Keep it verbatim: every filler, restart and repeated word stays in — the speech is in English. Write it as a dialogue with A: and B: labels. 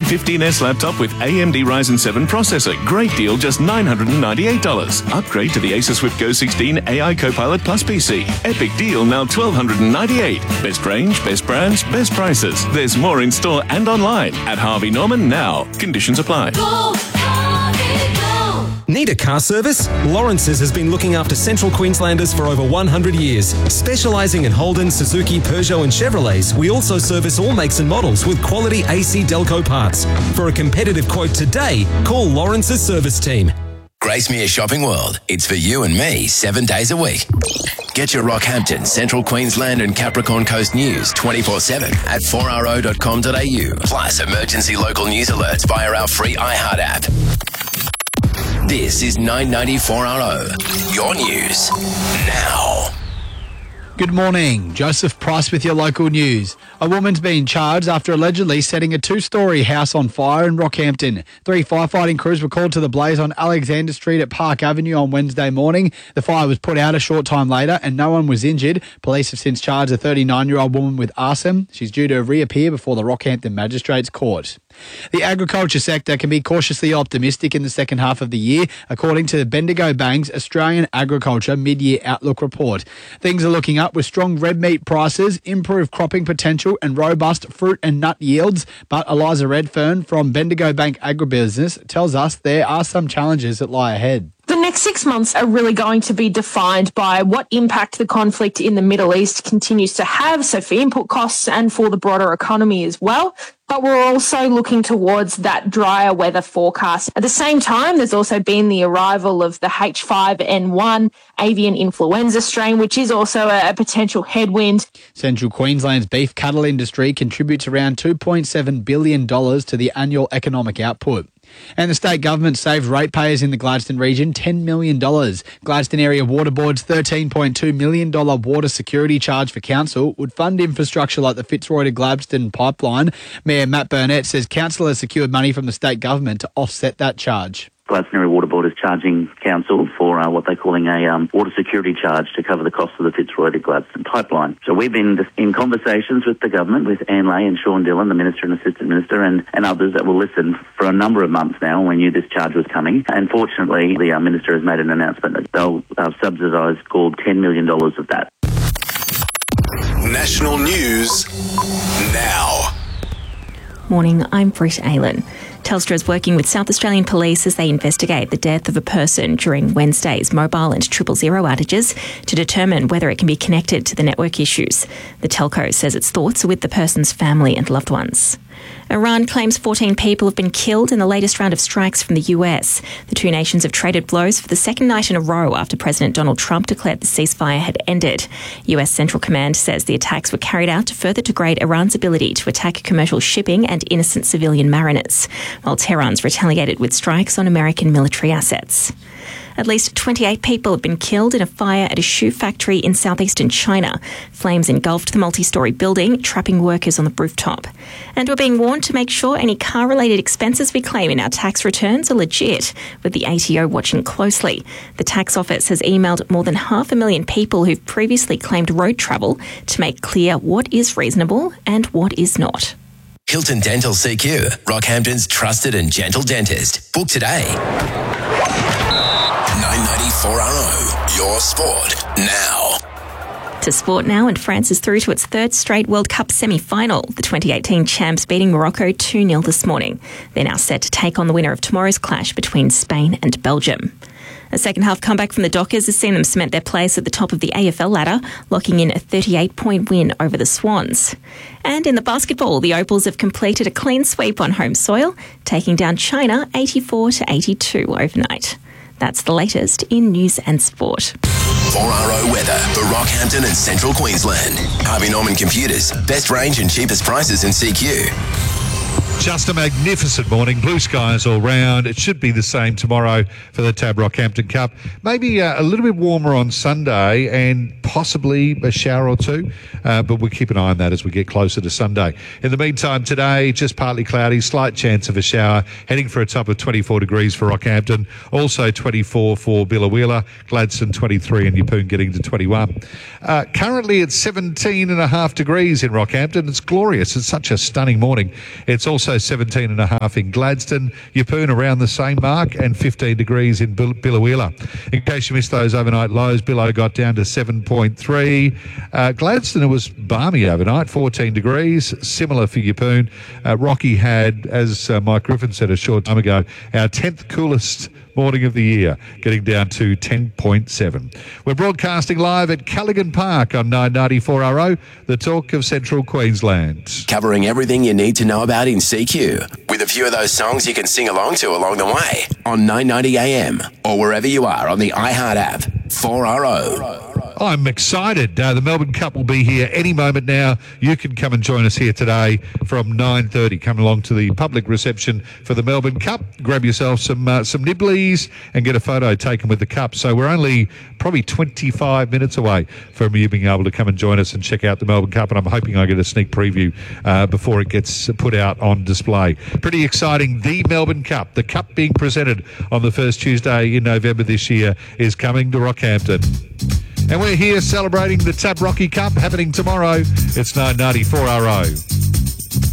A: fifteen S laptop with A M D Ryzen seven processor. Great deal, just nine hundred ninety-eight dollars. Upgrade to the Acer Swift Go sixteen A I Copilot Plus P C. Epic deal, now one thousand two hundred ninety-eight dollars. Best range, best brands, best prices. There's more in store and online at Harvey Norman now. Conditions apply.
B: Go, Harvey, go.
C: Need a car service? Lawrence's has been looking after Central Queenslanders for over one hundred years. Specialising in Holden, Suzuki, Peugeot and Chevrolets, we also service all makes and models with quality A C Delco parts. For a competitive quote today, call Lawrence's service team.
D: Gracemere Shopping World. It's for you and me seven days a week. Get your Rockhampton, Central Queensland and Capricorn Coast news twenty-four seven at four r o dot com dot a u. Plus emergency local news alerts via our free iHeart app. This is nine ninety four R O. Your news now.
E: Good morning. Joseph Price with your local news. A woman's been charged after allegedly setting a two-storey house on fire in Rockhampton. Three firefighting crews were called to the blaze on Alexander Street at Park Avenue on Wednesday morning. The fire was put out a short time later and no one was injured. Police have since charged a thirty-nine-year-old woman with arson. She's due to reappear before the Rockhampton Magistrates Court. The agriculture sector can be cautiously optimistic in the second half of the year, according to the Bendigo Bank's Australian Agriculture Mid-Year Outlook Report. Things are looking up with strong red meat prices, improved cropping potential and robust fruit and nut yields. But Eliza Redfern from Bendigo Bank Agribusiness tells us there are some challenges that lie ahead.
F: The next six months are really going to be defined by what impact the conflict in the Middle East continues to have, so for input costs and for the broader economy as well. But we're also looking towards that drier weather forecast. At the same time, there's also been the arrival of the H five N one avian influenza strain, which is also a, a potential headwind.
E: Central Queensland's beef cattle industry contributes around two point seven billion dollars to the annual economic output. And the state government saved ratepayers in the Gladstone region ten million dollars. Gladstone Area Water Board's thirteen point two million dollars water security charge for council would fund infrastructure like the Fitzroy to Gladstone pipeline. Mayor Matt Burnett says council has secured money from the state government to offset that charge.
G: Gladstone Area Water Board is charging council for uh, what they're calling a um, water security charge to cover the cost of the Fitzroy to Gladstone pipeline. So we've been in conversations with the government, with Anne Lay and Sean Dillon, the Minister and Assistant Minister, and, and others that will listen for a number of months now. We knew this charge was coming. And fortunately, the uh, Minister has made an announcement that they'll uh, subsidise called ten million dollars of that.
D: National news now.
H: Morning, I'm Britt Aylan. Telstra is working with South Australian Police as they investigate the death of a person during Wednesday's mobile and triple zero outages to determine whether it can be connected to the network issues. The telco says its thoughts are with the person's family and loved ones. Iran claims fourteen people have been killed in the latest round of strikes from the U S. The two nations have traded blows for the second night in a row after President Donald Trump declared the ceasefire had ended. U S Central Command says the attacks were carried out to further degrade Iran's ability to attack commercial shipping and innocent civilian mariners, while Tehran's retaliated with strikes on American military assets. At least twenty-eight people have been killed in a fire at a shoe factory in southeastern China. Flames engulfed the multi-storey building, trapping workers on the rooftop. And we're being warned to make sure any car-related expenses we claim in our tax returns are legit, with the A T O watching closely. The tax office has emailed more than half a million people who've previously claimed road travel to make clear what is reasonable and what is not.
D: Hilton Dental C Q, Rockhampton's trusted and gentle dentist. Book today. nine ninety-four R O, your sport now.
H: To sport now, and France is through to its third straight World Cup semi-final. The twenty eighteen champs beating Morocco two nil this morning. They're now set to take on the winner of tomorrow's clash between Spain and Belgium. A second-half comeback from the Dockers has seen them cement their place at the top of the A F L ladder, locking in a thirty-eight point win over the Swans. And in the basketball, the Opals have completed a clean sweep on home soil, taking down China eighty-four to eighty-two overnight. That's the latest in news and sport.
D: four R O weather for Rockhampton and Central Queensland. Harvey Norman Computers. Best range and cheapest prices in C Q.
I: Just a magnificent morning. Blue skies all round. It should be the same tomorrow for the Tab Rockhampton Cup. Maybe uh, a little bit warmer on Sunday and possibly a shower or two, uh, but we'll keep an eye on that as we get closer to Sunday. In the meantime, today, just partly cloudy, slight chance of a shower, heading for a top of twenty-four degrees for Rockhampton, also twenty-four for Biloela, Gladstone twenty-three and Yeppoon getting to twenty-one. Uh, currently it's seventeen and a half degrees in Rockhampton. It's glorious. It's such a stunning morning. It's also Also seventeen and a half in Gladstone. Yeppoon around the same mark, and fifteen degrees in Bill- Billawheeler. In case you missed those overnight lows, Billow got down to seven point three. Uh, Gladstone, it was balmy overnight, fourteen degrees, similar for Yeppoon. Uh, Rocky had, as uh, Mike Griffin said a short time ago, our tenth coolest morning of the year, getting down to ten point seven. We're broadcasting live at Callaghan Park on nine ninety-four R O, the talk of Central Queensland.
D: Covering everything you need to know about in C Q, with a few of those songs you can sing along to along the way on nine ninety A M or wherever you are on the iHeart app. four R O.
I: I'm excited. Uh, the Melbourne Cup will be here any moment now. You can come and join us here today from nine thirty. Come along to the public reception for the Melbourne Cup. Grab yourself some uh, some nibblies and get a photo taken with the cup. So we're only probably twenty-five minutes away from you being able to come and join us and check out the Melbourne Cup. And I'm hoping I get a sneak preview uh, before it gets put out on display. Pretty exciting. The Melbourne Cup, the cup being presented on the first Tuesday in November this year, is coming to Rockhampton. And we're here celebrating the Tab Rocky Cup happening tomorrow. It's nine ninety-four R O.